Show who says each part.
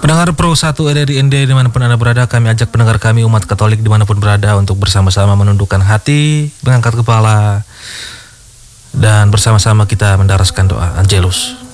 Speaker 1: Pendengar Pro 1 RRI ND dimanapun Anda berada, kami ajak pendengar kami umat Katolik dimanapun berada untuk bersama-sama menundukkan hati, mengangkat kepala, dan bersama-sama kita mendaraskan doa Angelus.